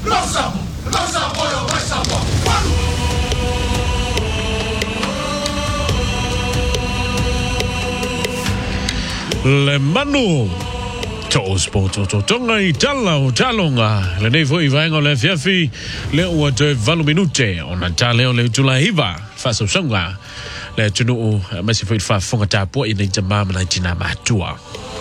Le manu Tospo tongai talonga le nei foi vango le fiafi le o te valu minute ona taleo le tulahiva fa so songa le tunu ma si foi fa fonga tapo i nei jama na tina matua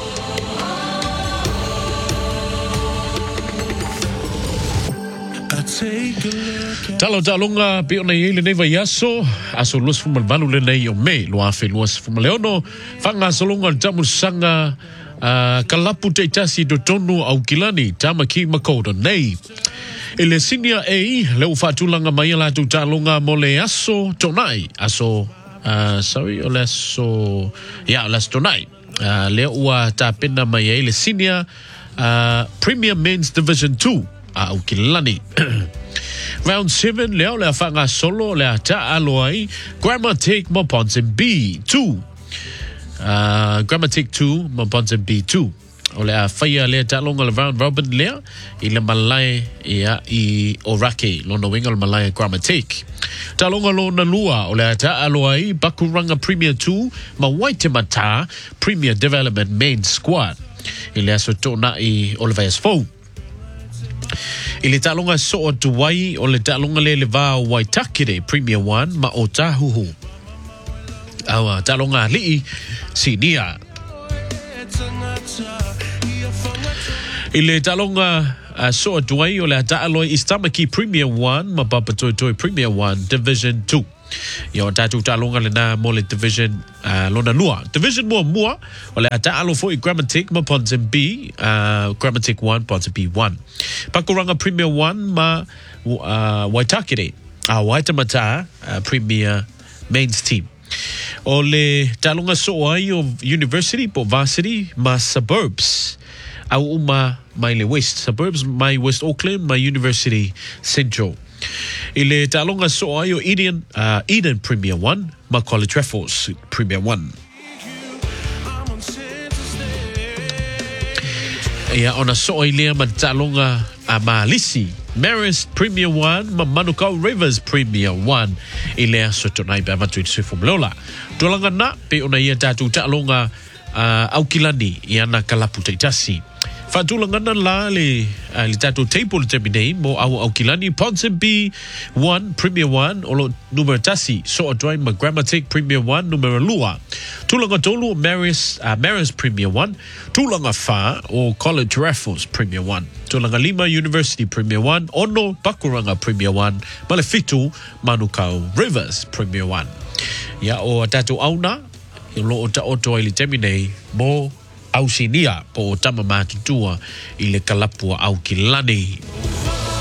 Talonga pe ona ile nei vai aso los fumal balu le nei o me lo afe los fumal leono fanga solonga tamu sanga kalapu te tasi do tonu au kilani tamaki makoto nei ele sinia le ufatulanga mai la tu talonga mole aso tonai aso sorry ole aso le tonai le ua tapena mai ele sinia Premier Men's Division 2 au kilani Round 7 leo le afanga solo le ata aloai Grammatic Moponse B2 Grammatic 2 Moponse B2 o le afaya le talonga le round robin lea i le malai i orake lona winga le malai Grammatic talonga lona lua o le ata aloai Bakuranga Premier 2 ma Waitemata Premier Development Main Squad i le aso tona i Oliver Fou I le talonga so o Tuwai o le talonga le va o Waitakere Premier 1 ma o Tahuhu. Awa talonga li sinia. I le talonga so o Tuwai o le taloi Istamaki Premier 1 ma Papatoi Premier 1 Division 2. Yo tatu talonga le na mo le division lona lua division mua o le ata alo foi Grammatic ma Ponce B Grammatic 1 Ponce B1 Pakuranga Premier 1 ma Waitakere Waitemata Premier Mains Team o le talonga so ai o University po Varsity ma Suburbs au uma mai le West Suburbs mai West Auckland ma University Central I le talonga so ai o Eden Premier 1 ma College Raffles Premier 1 ia ona so ai le ma talonga a Malisi Marist Premier 1 ma Manukau Rivers Premier 1 I le so tonai ba matu se fumlola tolanga na pe ona ia tatu talonga aukilani ia na kalapu taitasi Fatulanga na la le tatu table terminate mo au kilani Ponce B1 Premier 1 olo numero tasi so adroin ma Grammatic Premier 1 numero lua tulanga tolu Maris Premier 1 tulanga fa o College Raffles Premier 1 tulanga lima University Premier 1 ono Bakuranga Premier 1 malefitu Manukau Rivers Premier 1 ya o tatu auna lo o to ili terminate mo au sinia po tama matutua I le kalapua au kilani.